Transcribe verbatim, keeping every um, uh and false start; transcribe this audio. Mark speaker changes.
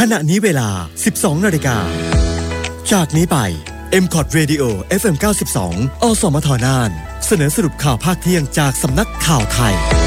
Speaker 1: ขณะนี้เวลา สิบสอง นาฬิกาจากนี้ไป เอ็ม คอท Radio เอฟ เอ็ม เก้าสิบสอง อสมทน่านเสนอสรุปข่าวภาคเที่ยงจากสำนักข่าวไทย